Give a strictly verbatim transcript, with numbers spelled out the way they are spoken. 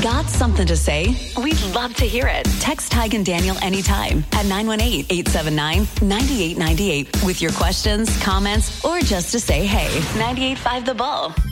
Got something to say? We'd love to hear it. Text Tig and Daniel anytime at nine one eight, eight seven nine, nine eight nine eight with your questions, comments, or just to say hey. ninety-eight point five The Bull.